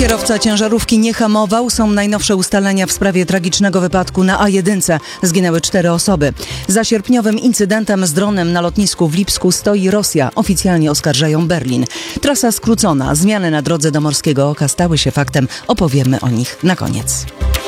Kierowca ciężarówki nie hamował. Są najnowsze ustalenia w sprawie tragicznego wypadku na A1. Zginęły 4 osoby. Za sierpniowym incydentem z dronem na lotnisku w Lipsku stoi Rosja. Oficjalnie oskarżają Berlin. Trasa skrócona. Zmiany na drodze do Morskiego Oka stały się faktem. Opowiemy o nich na koniec.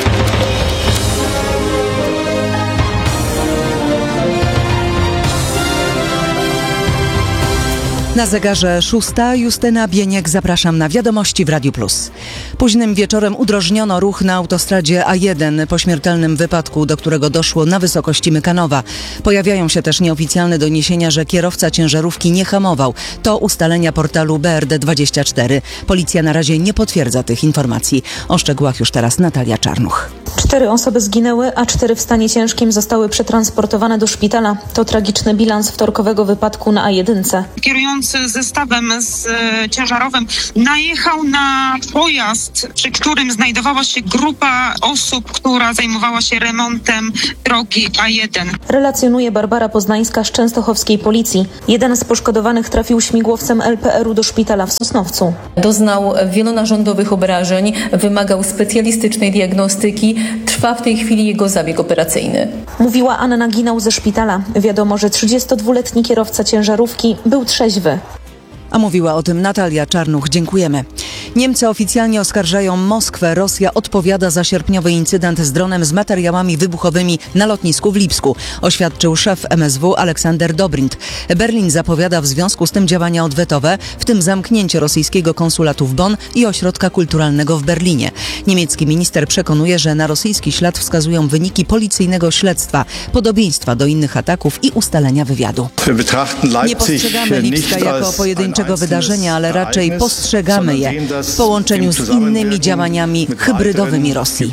Na zegarze 6. Justyna Bieniek, zapraszam na Wiadomości w Radiu Plus. Późnym wieczorem udrożniono ruch na autostradzie A1 po śmiertelnym wypadku, do którego doszło na wysokości Mykanowa. Pojawiają się też nieoficjalne doniesienia, że kierowca ciężarówki nie hamował. To ustalenia portalu BRD24. Policja na razie nie potwierdza tych informacji. O szczegółach już teraz Natalia Czarnuch. 4 osoby zginęły, a 4 w stanie ciężkim zostały przetransportowane do szpitala. To tragiczny bilans wtorkowego wypadku na A1. Kierujący zestawem ciężarowym najechał na pojazd, przy którym znajdowała się grupa osób, która zajmowała się remontem drogi A1. Relacjonuje Barbara Poznańska z częstochowskiej policji. Jeden z poszkodowanych trafił śmigłowcem LPR-u do szpitala w Sosnowcu. Doznał wielonarządowych obrażeń, wymagał specjalistycznej diagnostyki. Trwa w tej chwili jego zabieg operacyjny. Mówiła Anna Ginał ze szpitala. Wiadomo, że 32-letni kierowca ciężarówki był trzeźwy. A mówiła o tym Natalia Czarnuch. Dziękujemy. Niemcy oficjalnie oskarżają Moskwę. Rosja odpowiada za sierpniowy incydent z dronem z materiałami wybuchowymi na lotnisku w Lipsku, oświadczył szef MSW Aleksander Dobrindt. Berlin zapowiada w związku z tym działania odwetowe, w tym zamknięcie rosyjskiego konsulatu w Bonn i ośrodka kulturalnego w Berlinie. Niemiecki minister przekonuje, że na rosyjski ślad wskazują wyniki policyjnego śledztwa, podobieństwa do innych ataków i ustalenia wywiadu. Nie postrzegamy Lipska jako pojedynczego wydarzenia, ale raczej postrzegamy je w połączeniu z innymi działaniami hybrydowymi Rosji.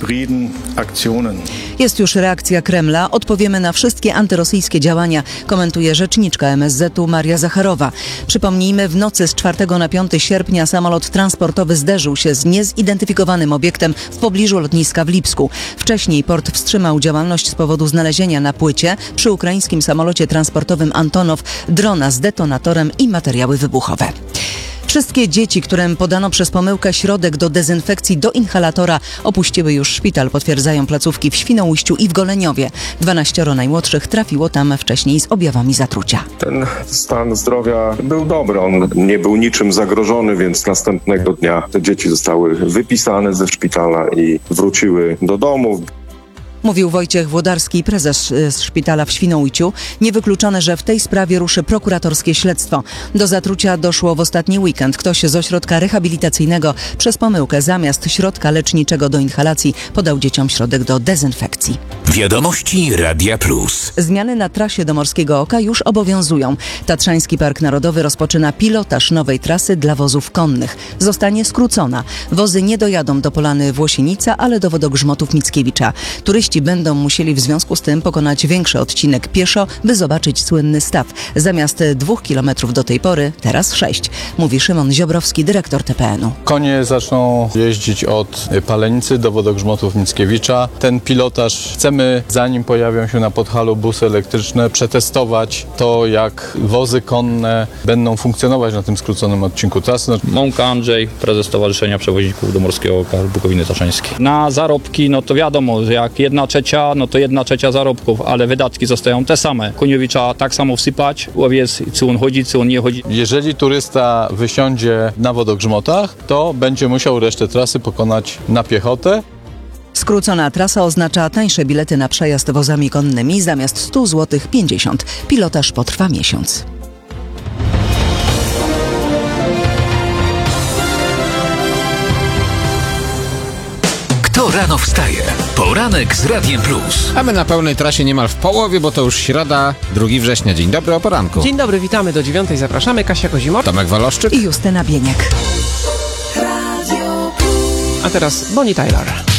Jest już reakcja Kremla. Odpowiemy na wszystkie antyrosyjskie działania, komentuje rzeczniczka MSZ-u Maria Zacharowa. Przypomnijmy, w nocy z 4 na 5 sierpnia samolot transportowy zderzył się z niezidentyfikowanym obiektem w pobliżu lotniska w Lipsku. Wcześniej port wstrzymał działalność z powodu znalezienia na płycie przy ukraińskim samolocie transportowym Antonow drona z detonatorem i materiały wybuchowe. Wszystkie dzieci, którym podano przez pomyłkę środek do dezynfekcji do inhalatora, opuściły już szpital, potwierdzają placówki w Świnoujściu i w Goleniowie. 12 najmłodszych trafiło tam wcześniej z objawami zatrucia. Ten stan zdrowia był dobry, on nie był niczym zagrożony, więc następnego dnia te dzieci zostały wypisane ze szpitala i wróciły do domów. Mówił Wojciech Włodarski, prezes szpitala w Świnoujściu. Niewykluczone, że w tej sprawie ruszy prokuratorskie śledztwo. Do zatrucia doszło w ostatni weekend. Ktoś z ośrodka rehabilitacyjnego przez pomyłkę zamiast środka leczniczego do inhalacji podał dzieciom środek do dezynfekcji. Wiadomości Radia Plus. Zmiany na trasie do Morskiego Oka już obowiązują. Tatrzański Park Narodowy rozpoczyna pilotaż nowej trasy dla wozów konnych. Zostanie skrócona. Wozy nie dojadą do Polany Włosienica, ale do wodogrzmotów Mickiewicza. Turyści będą musieli w związku z tym pokonać większy odcinek pieszo, by zobaczyć słynny staw. Zamiast 2 kilometrów do tej pory, teraz 6, mówi Szymon Ziobrowski, dyrektor TPN-u. Konie zaczną jeździć od Palenicy do wodogrzmotów Mickiewicza. Ten pilotaż chcemy, zanim pojawią się na Podhalu busy elektryczne, przetestować to, jak wozy konne będą funkcjonować na tym skróconym odcinku trasy. Mąka Andrzej, prezes Stowarzyszenia Przewoźników do Morskiego Oka Bukowiny Tatrzańskiej. Na zarobki, no to wiadomo, jak 1/3, no to 1/3 zarobków, ale wydatki zostają te same. Koniowi trzeba tak samo wsypać, łowiec, czy on chodzi, czy on nie chodzi. Jeżeli turysta wysiądzie na wodogrzmotach, to będzie musiał resztę trasy pokonać na piechotę. Skrócona trasa oznacza tańsze bilety na przejazd wozami konnymi, zamiast 100 zł 50. Pilotaż potrwa miesiąc. Kto rano wstaje? Poranek z Radiem Plus. A my na pełnej trasie niemal w połowie, bo to już środa, 2 września. Dzień dobry, o poranku. Dzień dobry, witamy do 9. Zapraszamy. Kasia Kozimor, Tomek Waloszczyk i Justyna Bieniek. A teraz Bonnie Tyler.